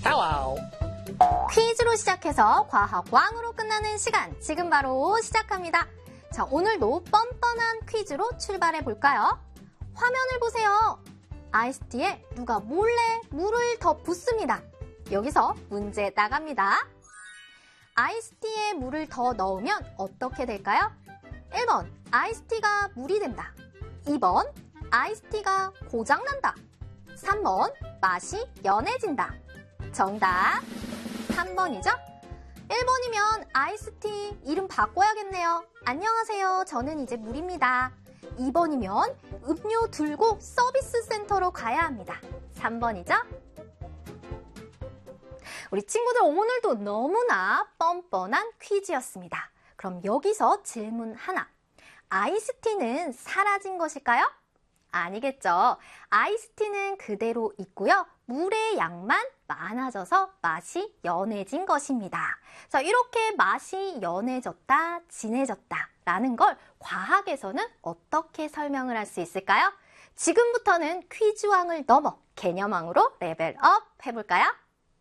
Hello. 퀴즈로 시작해서 과학왕으로 끝나는 시간, 지금 바로 시작합니다. 자, 오늘도 뻔뻔한 퀴즈로 출발해 볼까요? 화면을 보세요. 아이스티에 누가 몰래 물을 더 붓습니다. 여기서 문제 나갑니다. 아이스티에 물을 더 넣으면 어떻게 될까요? 1번, 아이스티가 물이 된다. 2번, 아이스티가 고장난다. 3번, 맛이 연해진다. 정답 3번이죠? 1번이면 아이스티 이름 바꿔야겠네요. 안녕하세요. 저는 이제 물입니다. 2번이면 음료 들고 서비스 센터로 가야 합니다. 3번이죠? 우리 친구들 오늘도 너무나 뻔뻔한 퀴즈였습니다. 그럼 여기서 질문 하나. 아이스티는 사라진 것일까요? 아니겠죠. 아이스티는 그대로 있고요. 물의 양만 많아져서 맛이 연해진 것입니다. 자, 이렇게 맛이 연해졌다, 진해졌다 라는 걸 과학에서는 어떻게 설명을 할 수 있을까요? 지금부터는 퀴즈왕을 넘어 개념왕으로 레벨업 해볼까요?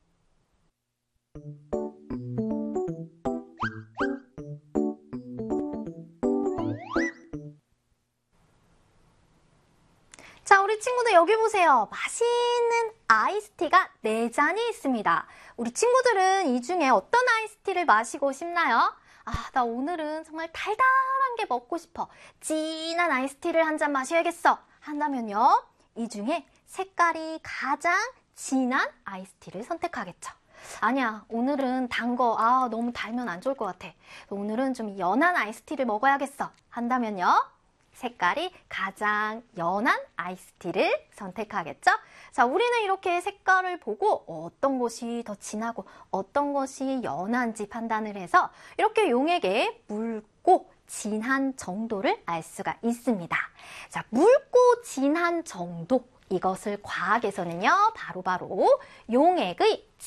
자, 우리 친구들 여기 보세요. 맛있는 아이스티가 4잔이 있습니다. 우리 친구들은 이 중에 어떤 아이스티를 마시고 싶나요? 나 오늘은 정말 달달한 게 먹고 싶어. 진한 아이스티를 한 잔 마셔야겠어. 한다면요. 이 중에 색깔이 가장 진한 아이스티를 선택하겠죠. 아니야, 오늘은 단 거, 너무 달면 안 좋을 것 같아. 오늘은 좀 연한 아이스티를 먹어야겠어. 한다면요. 색깔이 가장 연한 아이스티를 선택하겠죠? 자, 우리는 이렇게 색깔을 보고 어떤 것이 더 진하고 어떤 것이 연한지 판단을 해서 이렇게 용에게 묽고 진한 정도를 알 수가 있습니다. 자, 묽고 진한 정도, 이것을 과학에서는요, 바로 용액의